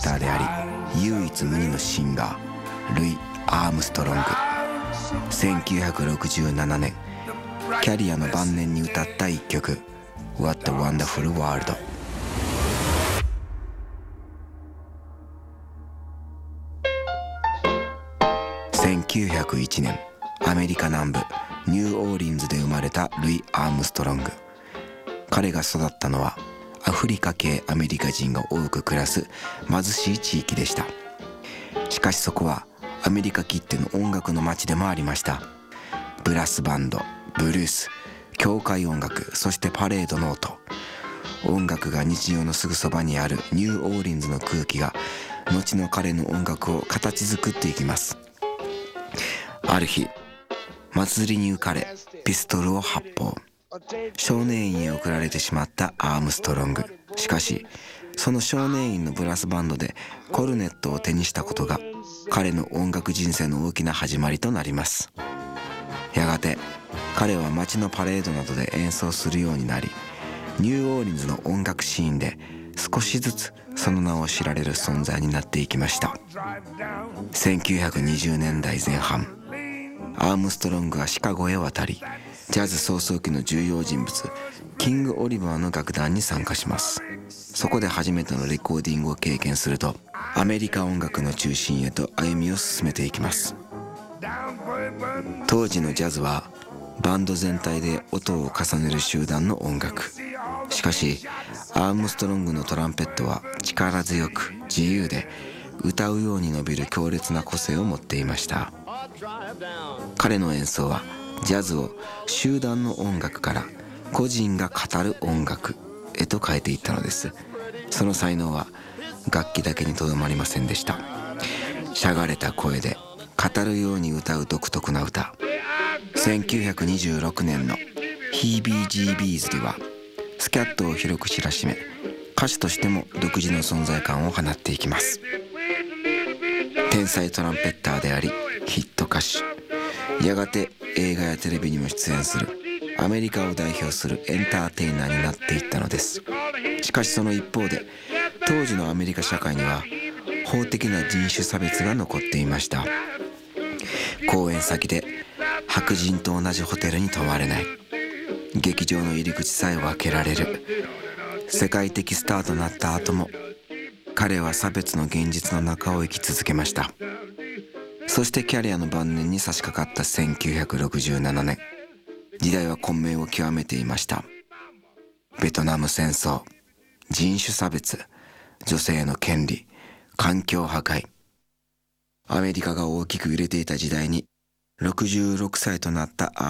ターであり唯一無二のシンガールイ・アームストロング。1967年キャリアの晩年に歌った一曲 What a Wonderful World。 1901年アメリカ南部ニューオーリンズで生まれたルイ・アームストロング。彼が育ったのはアフリカ系アメリカ人が多く暮らす貧しい地域でした。しかしそこはアメリカきっての音楽の街でもありました。ブラスバンド、ブルース、教会音楽、そしてパレードの音。音楽が日常のすぐそばにあるニューオーリンズの空気が後の彼の音楽を形作っていきます。ある日祭りに浮かれピストルを発砲。少年院へ送られてしまったアームストロング。しかしその少年院のブラスバンドでコルネットを手にしたことが彼の音楽人生の大きな始まりとなります。やがて彼は街のパレードなどで演奏するようになり、ニューオーリンズの音楽シーンで少しずつその名を知られる存在になっていきました。1920年代前半、アームストロングはシカゴへ渡り、ジャズ創創期の重要人物キング・オリバーの楽団に参加します。そこで初めてのレコーディングを経験すると、アメリカ音楽の中心へと歩みを進めていきます。当時のジャズはバンド全体で音を重ねる集団の音楽。しかしアームストロングのトランペットは力強く自由で歌うように伸びる強烈な個性を持っていました。彼の演奏はジャズを集団の音楽から個人が語る音楽へと変えていったのです。その才能は楽器だけにとどまりませんでした。しゃがれた声で語るように歌う独特な歌。1926年のヒービージービーズではスキャットを広く知らしめ、歌手としても独自の存在感を放っていきます。天才トランペッターでありヒット歌手、やがて映画やテレビにも出演するアメリカを代表するエンターテイナーになっていったのです。しかしその一方で当時のアメリカ社会には法的な人種差別が残っていました。公演先で白人と同じホテルに泊まれない、劇場の入り口さえ分けられる。世界的スターとなった後も彼は差別の現実の中を生き続けました。そしてキャリアの晩年に差し掛かった1967年、時代は混迷を極めていました。ベトナム戦争、人種差別、女性の権利、環境破壊。アメリカが大きく揺れていた時代に66歳となった